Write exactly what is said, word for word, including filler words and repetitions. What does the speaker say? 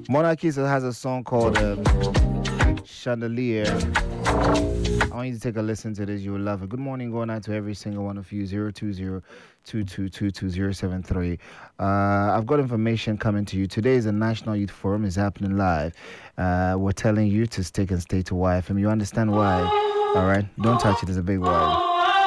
Monarchies has a song called um, Chandelier. I want you to take a listen to this. You will love it. Good morning, going out to every single one of you. zero two zero, two two two two zero seven three. Uh, I've got information coming to you. Today is the National Youth Forum. Is happening live. Uh, we're telling you to stick and stay to Y F M. You understand why? All right? Don't touch it. It's a big why.